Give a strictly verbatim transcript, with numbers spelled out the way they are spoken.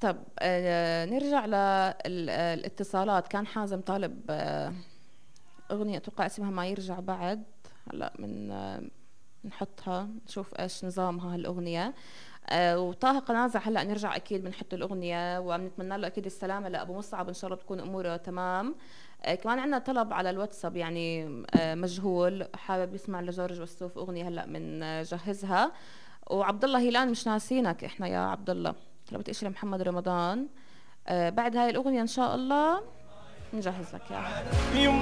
طب آه نرجع للاتصالات. كان حازم طالب آه أغنية أتوقع اسمها ما يرجع بعد. هلا من آه نحطها نشوف ايش نظامها هالأغنية. آه وطه قنازع هلا نرجع اكيد بنحط الاغنيه، وبنتمنى له اكيد السلامه لابو مصعب، ان شاء الله تكون اموره تمام. آه كمان عندنا طلب على الواتساب يعني آه مجهول حابب يسمع لجورج وسوف اغنيه، هلا بنجهزها. وعبد الله هيلان مش ناسينك احنا يا عبد الله، طلبت اشي لمحمد رمضان. آه بعد هاي الاغنيه ان شاء الله نجهز لك اياها.